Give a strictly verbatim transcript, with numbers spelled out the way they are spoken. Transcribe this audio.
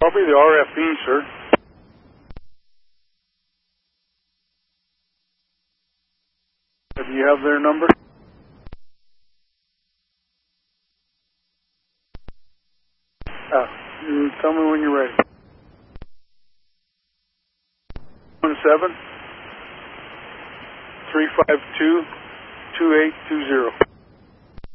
Probably the R F E, sir. Do you have their number? Uh, you tell me when you're ready. One seven three five two two eight two zero.